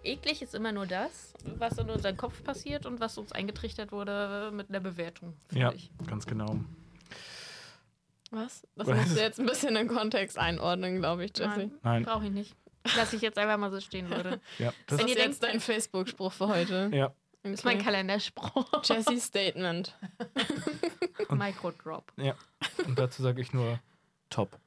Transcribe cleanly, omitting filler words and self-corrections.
eklig ist immer nur das, was in unserem Kopf passiert und was uns eingetrichtert wurde mit einer Bewertung. Ja, Ich. ganz genau. Was? Das musst du jetzt ein bisschen in Kontext einordnen, glaube ich, Jessie. Nein. Brauche ich nicht. Lass ich jetzt einfach mal so stehen würde. Ja, Das ist jetzt dein Facebook-Spruch für heute. Ja. Okay. Das ist mein Kalenderspruch. Jessies Statement. Microdrop. Ja. Und dazu sage ich nur top.